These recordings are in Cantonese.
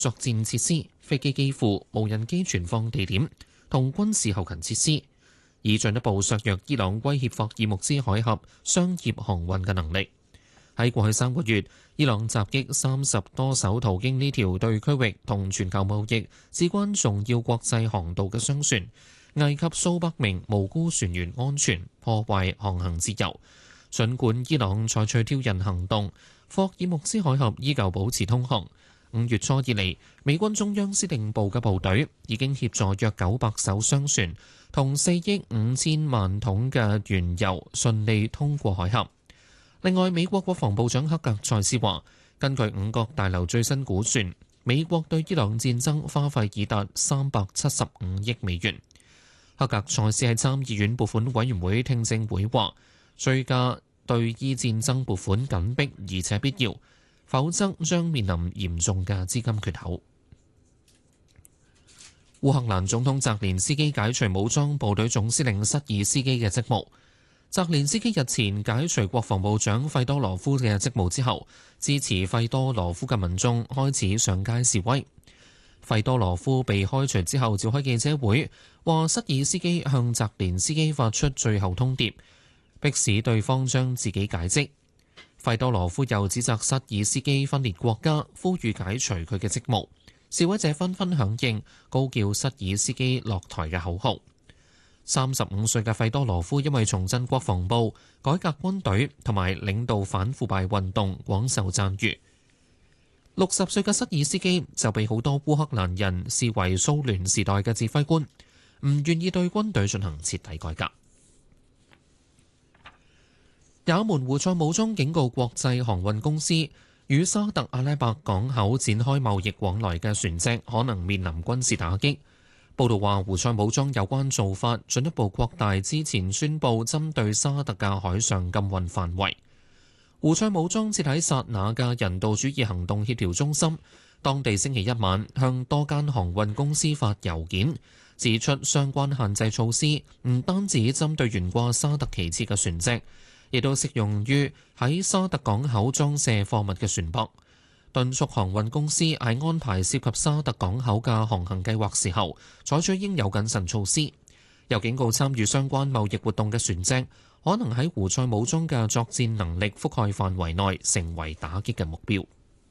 作戰設施、飛機基庫、無人機存放地點同軍事後勤設施，以進一步削弱伊朗威脅霍爾木茲海峽商業航運嘅能力。喺過去3個月，伊朗襲擊30多艘途經呢條對區域同全球貿易至關重要國際航道嘅商船，危及數百名無辜船員安全，破壞航行自由。儘管伊朗採取挑釁行動，霍爾木茲海峽依舊保持通航。5月初以嚟，美軍中央司令部嘅部隊已經協助約900艘商船同4億5千萬桶嘅原油順利通過海峽。另外，美國國防部長克格塞斯話，根據五角大樓最新估算，美國對伊朗戰爭花費已達375億美元。克格塞斯喺參議院撥款委員會聽證會話，追加對伊戰爭撥款緊迫而且必要，否則將面臨嚴重嘅資金缺口。烏克蘭總統澤連斯基解除武裝部隊總司令失爾斯基嘅職務。澤連斯基日前解除國防部長費多羅夫嘅職務之後，支持費多羅夫嘅民眾開始上街示威。費多羅夫被開除之後召開記者會，話失爾斯基向澤連斯基發出最後通牒，迫使對方將自己解職。費多羅夫又指責失爾斯基分裂國家，呼籲解除佢嘅職務。示威者紛紛響應，高叫失爾斯基落台嘅口號。35歲嘅費多羅夫因為重振國防部、改革軍隊同埋領導反腐敗運動廣受讚譽。60歲嘅失爾斯基就被好多烏克蘭人視為蘇聯時代嘅指揮官，唔願意對軍隊進行徹底改革。也門胡塞武裝警告國際航運公司，與沙特阿拉伯港口展開貿易往來嘅船隻可能面臨軍事打擊。報道話，胡塞武裝有關做法進一步擴大之前宣布針對沙特嘅海上禁運範圍。胡塞武裝設喺薩那嘅人道主義行動協調中心，當地星期一晚向多間航運公司發郵件，指出相關限制措施唔單止針對懸掛沙特旗幟嘅船隻，亦都適用於喺沙特港口裝卸貨物嘅船舶。敦促航運公司喺安排涉及沙特港口嘅航行計劃時候，採取應有謹慎措施。又警告參與相關貿易活動嘅船隻，可能喺胡塞武裝嘅作戰能力覆蓋範圍內成為打擊嘅目標。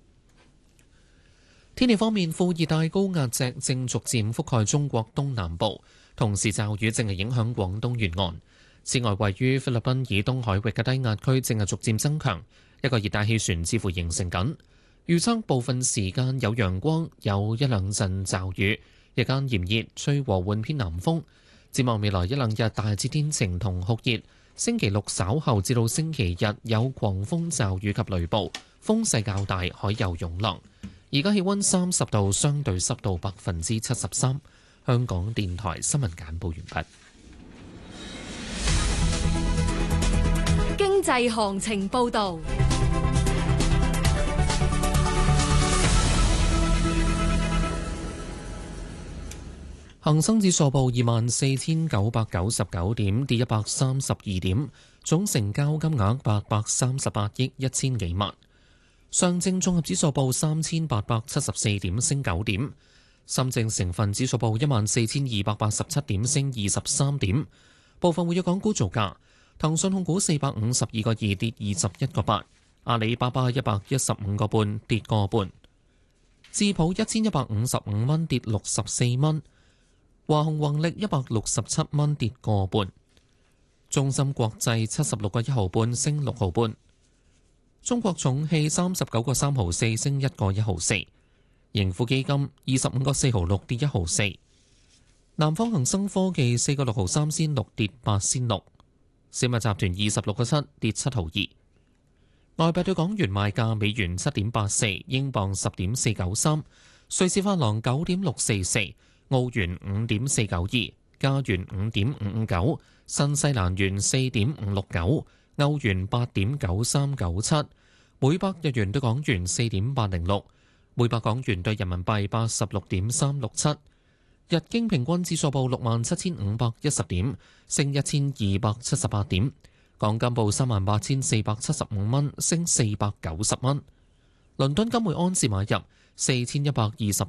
天氣方面，副熱帶高壓脊正逐漸覆蓋中國東南部，同時驟雨正係影響廣東沿岸。此外，位於菲律賓以東海域嘅低壓區正係逐漸增強，一個熱帶氣旋似乎形成緊。預測部分時間有陽光，有一兩陣驟雨，日間炎熱，吹和緩偏南風。展望未來一兩日大致天晴同酷熱，星期六稍後至到星期日有狂風驟雨及雷暴，風勢較大，海有湧浪。而家氣溫30度，相對濕度73%。香港電台新聞簡報完畢。 經濟行情報導。 恒生指數報24,999點，跌132點，總成交金額838億1千幾萬。上證綜合指數報3,874點，升9點。深證成分指數報14,287點，升23點。部分活躍港股造價：騰訊控股452個2，跌21個8；阿里巴巴115個半，跌個半；智普1155蚊，跌64蚊。華虹宏力167蚊，跌個半；中芯國際76個1毫半，升6毫半；中國重汽39個3毫4，升1個1毫4；盈富基金25個4毫6，跌1毫4；南方恒生科技4個6毫3仙6，跌8仙6；小米集團26個7，跌7毫2。外幣對港元賣價：美元7.84，英鎊10.493，瑞士法郎9.644。澳元5.492，加元5.559，新西蘭元4.569，歐元8.9397，每百日元對港元4.806，每百港元對人民幣86.367。日經平均指數報67,510點，升1,278點。港金報38,475蚊，升490蚊。倫敦金每安士買入 4120